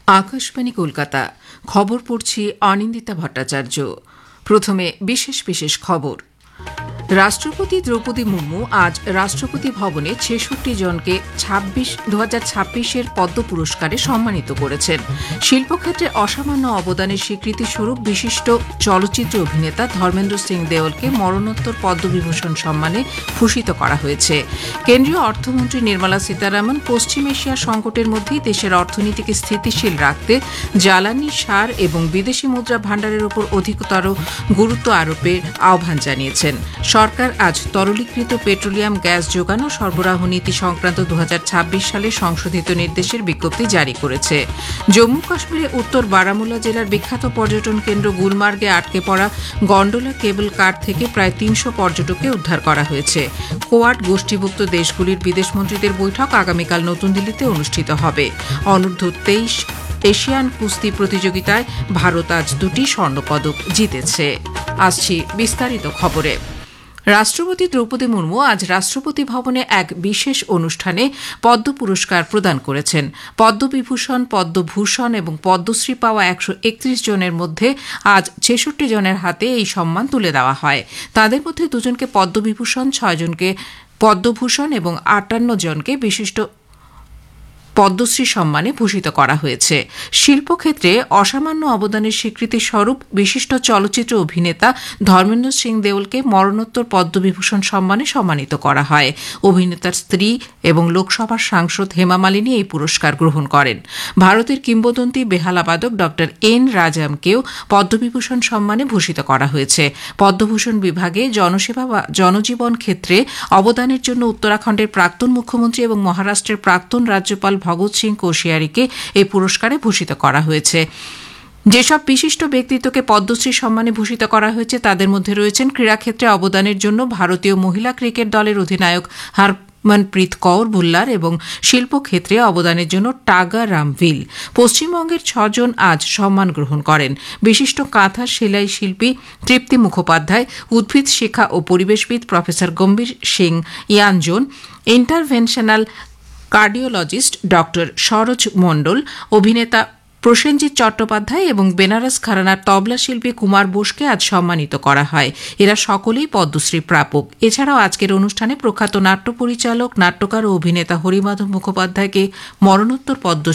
আকাশবাণী কলকাতা খবর পড়ছি অনিন্দিতা ভট্টাচার্য। প্রথমে বিশেষ বিশেষ খবর। রাষ্ট্রপতি দ্রৌপদী মুর্মু আজ রাষ্ট্রপতি ভবনে ৬৬ জনকে ২০২৬ পদ্ম পুরস্কারে সম্মানিত করেছেন। শিল্পক্ষেত্রে অসামান্য অবদানের স্বীকৃতিস্বরূপ বিশিষ্ট চলচ্চিত্র অভিনেতা ধর্মেন্দ্র সিং দেওলকে মরণোত্তর পদ্মবিভূষণ সম্মানে ভূষিত করা হয়েছে। কেন্দ্রীয় অর্থমন্ত্রী নির্মলা সীতারামন পশ্চিম এশিয়া সংকটের মধ্যেই দেশের অর্থনীতিকে স্থিতিশীল রাখতে জ্বালানি, সার এবং বিদেশি মুদ্রা ভাণ্ডারের উপর অধিকতর গুরুত্ব আরোপের আহ্বান জানিয়েছেন। সরকার আজ তরলীকৃত পেট্রোলিয়াম গ্যাস যোগান ও সরবরাহ নীতি সংক্রান্ত ২০২৬ সালে সংশোধিত নির্দেশের বিজ্ঞপ্তি জারি করেছে। জম্মু কাশ্মীরে উত্তর বারামুলা জেলার বিখ্যাত পর্যটন কেন্দ্র গুলমার্গে আটকে পড়া গন্ডোলা কেবল কার থেকে প্রায় ৩০০ পর্যটককে উদ্ধার করা হয়েছে। কোয়াড গোষ্ঠীভুক্ত দেশগুলির বিদেশমন্ত্রীদের বৈঠক আগামীকাল নতুন দিল্লিতে অনুষ্ঠিত হবে। অনূর্ধ্ব ২৩ এশিয়ান কুস্তি প্রতিযোগিতায় ভারত আজ ২টি স্বর্ণপদক জিতেছে। আসছি বিস্তারিত খবরে। রাষ্ট্রপতি দ্রৌপদী মুর্মু আজ রাষ্ট্রপতি ভবনে এক বিশেষ অনুষ্ঠানে পদ্ম পুরস্কার প্রদান করেছেন। পদ্মবিভূষণ, পদ্মভূষণ এবং পদ্মশ্রী পাওয়া ১৩১ জনের মধ্যে আজ ৬৬ জনের হাতে এই সম্মান তুলে দেওয়া হয়। তাদের মধ্যে ২ জনকে পদ্মবিভূষণ, ৬ জনকে পদ্মভূষণ এবং ৫৮ জনকে বিশিষ্ট পদ্মশ্রী সম্মানে ভূষিত করা হয়েছে। শিল্পক্ষেত্রে অসামান্য অবদানের স্বীকৃতি স্বরূপ বিশিষ্ট চলচ্চিত্র অভিনেতা ধর্মেন্দ্র সিং দেওলকে মরণোত্তর পদ্মবিভূষণ সম্মানে সম্মানিত করা হয়। অভিনেতার স্ত্রী এবং লোকসভার সাংসদ হেমা মালিনী এই পুরস্কার গ্রহণ করেন। ভারতের কিংবদন্তি বেহালাবাদক ড এন রাজামকেও পদ্মবিভূষণ সম্মানে ভূষিত করা হয়েছে। পদ্মভূষণ বিভাগে জনসেবা বা জনজীবন ক্ষেত্রে অবদানের জন্য উত্তরাখণ্ডের প্রাক্তন মুখ্যমন্ত্রী এবং মহারাষ্ট্রের প্রাক্তন রাজ্যপাল ভগৎ সিং কোশিয়ারিকে এই পুরস্কারে ভূষিত করা হয়েছে। যেসব বিশিষ্ট ব্যক্তিত্বকে পদ্মশ্রী সম্মানে ভূষিত করা হয়েছে তাদের মধ্যে রয়েছেন ক্রীড়াক্ষেত্রে অবদানের জন্য ভারতীয় মহিলা ক্রিকেট দলের অধিনায়ক হরমনপ্রীত কৌর ভুল্লার এবং শিল্পক্ষেত্রে অবদানের জন্য টাগা রামভিল। পশ্চিমবঙ্গের ৬ জন আজ সম্মান গ্রহণ করেন। বিশিষ্ট কাঁথা সেলাই শিল্পী তৃপ্তি মুখোপাধ্যায়, উদ্ভিদ শিক্ষা ও পরিবেশবিদ প্রফেসর গম্ভীর সিং ইয়ানজোন, ইন্টারভেনশনাল কার্ডিওলজিস্ট ড সরোজ মণ্ডল, অভিনেতা প্রসেনজিৎ চট্টোপাধ্যায় এবং বেনারস ঘরানার তবলা শিল্পী কুমার বোসকে আজ সম্মানিত করা হয়। এরা সকলেই পদ্মশ্রী প্রাপক। এছাড়াও আজকের অনুষ্ঠানে প্রখ্যাত নাট্য পরিচালক, নাট্যকার ও অভিনেতা হরিমাধব মুখোপাধ্যায়কে মরণোত্তর পদ্মশ্রী